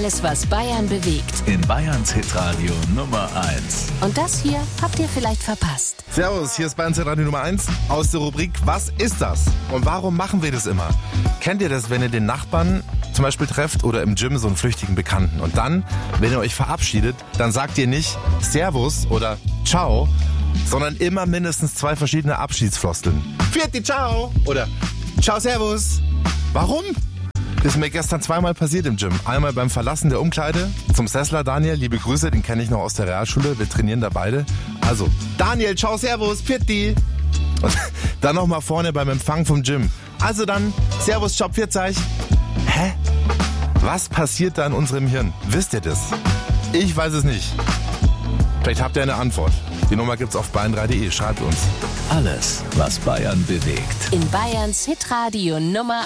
Alles, was Bayern bewegt. In Bayerns Hitradio Nummer 1. Und das hier habt ihr vielleicht verpasst. Servus, hier ist Bayerns Radio Nummer 1 aus der Rubrik Was ist das? Und warum machen wir das immer? Kennt ihr das, wenn ihr den Nachbarn zum Beispiel trefft oder im Gym so einen flüchtigen Bekannten und dann, wenn ihr euch verabschiedet, dann sagt ihr nicht Servus oder Ciao, sondern immer mindestens 2 verschiedene Abschiedsfloskeln. Vierte Ciao oder Ciao Servus. Warum? Das ist mir gestern 2-mal passiert im Gym. Einmal beim Verlassen der Umkleide zum Sessler Daniel, liebe Grüße, den kenne ich noch aus der Realschule, wir trainieren da beide. Also, Daniel, ciao, servus, Pitti. Und dann nochmal vorne beim Empfang vom Gym. Also dann, servus, ciao, Pfirzeich. Hä? Was passiert da in unserem Hirn? Wisst ihr das? Ich weiß es nicht. Vielleicht habt ihr eine Antwort. Die Nummer gibt's auf bayern3.de, schreibt uns. Alles, was Bayern bewegt. In Bayerns Hitradio Nummer